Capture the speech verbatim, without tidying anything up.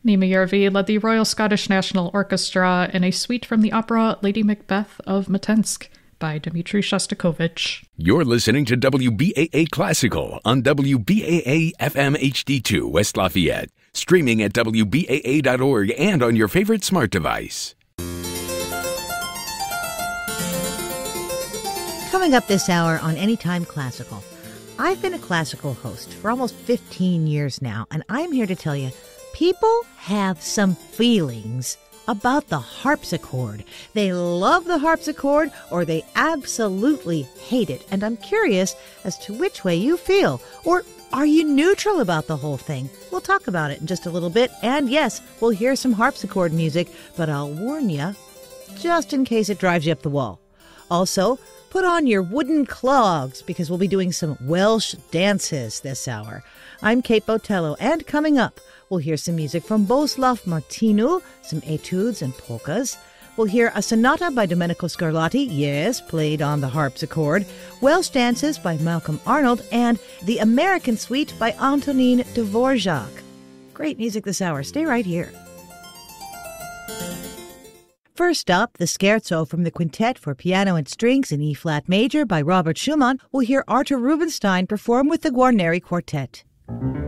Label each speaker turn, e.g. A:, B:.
A: Nima Järvi led the Royal Scottish National Orchestra in a suite from the opera Lady Macbeth of Mtsensk by Dmitri Shostakovich.
B: You're listening to W B A A Classical on W B A A F M H D two West Lafayette, streaming at W B A A dot org and on your favorite smart device.
C: Coming up this hour on Anytime Classical, I've been a classical host for almost fifteen years now, and I'm here to tell you, people have some feelings about the harpsichord. They love the harpsichord or they absolutely hate it. And I'm curious as to which way you feel. Or are you neutral about the whole thing? We'll talk about it in just a little bit. And yes, we'll hear some harpsichord music, but I'll warn you, just in case it drives you up the wall. Also, put on your wooden clogs because we'll be doing some Welsh dances this hour. I'm Kate Botello, and coming up, we'll hear some music from Bohuslav Martinu, some etudes and polkas. We'll hear a sonata by Domenico Scarlatti, yes, played on the harpsichord, Welsh dances by Malcolm Arnold, and the American Suite by Antonin Dvorak. Great music this hour. Stay right here. First up, the Scherzo from the Quintet for Piano and Strings in E-flat major by Robert Schumann. We'll hear Artur Rubinstein perform with the Guarneri Quartet.